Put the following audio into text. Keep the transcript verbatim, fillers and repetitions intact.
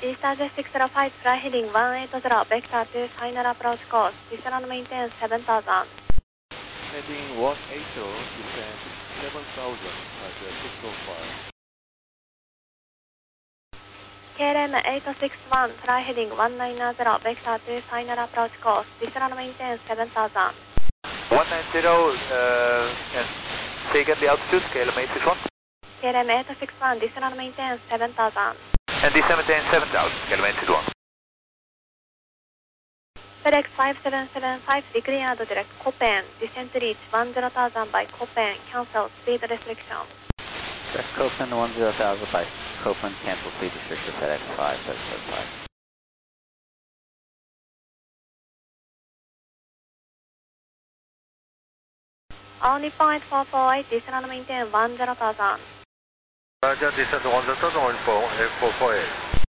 Easter Jet six zero five, fly heading one eight zero, vector to final approach course, descend and maintain seven thousand. Heading one eight zero, descend seven thousand at the six oh five. K L M eight six one, fly heading one nine zero, vector to final approach course, descend and maintain seven thousand. one nine zero, uh, and say again the altitude, K L M eight six one. K L M eight six one, descend and maintain seven thousand. And descend and maintain seven thousand, K L M eight six one. FedEx five seven seven five, declared direct Copen, descent reach one zero thousand by Copen, cancel speed restriction. Direct Copen one zero thousand by Copen, cancel speed restriction, FedEx five seven seven five. All Nippon eight four four eight, descend and maintain one zero thousand. Roger, descend one zero thousand, eight four four eight.